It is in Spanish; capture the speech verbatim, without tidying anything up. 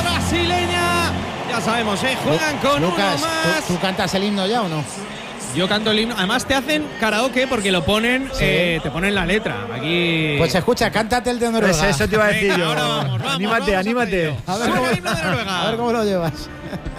brasileña. Ya sabemos, ¿eh? Juegan con Lucas, uno más. ¿tú, ¿tú cantas el himno ya o no? Yo canto el himno. Además te hacen karaoke porque lo ponen, Sí. eh, te ponen la letra. Aquí. Pues escucha, cántate el de Noruega. Pues eso te iba a decir Venga, yo. ahora vamos, vamos, anímate, vamos a anímate. ello. A ver Suena cómo, el himno de Noruega. a ver cómo lo llevas.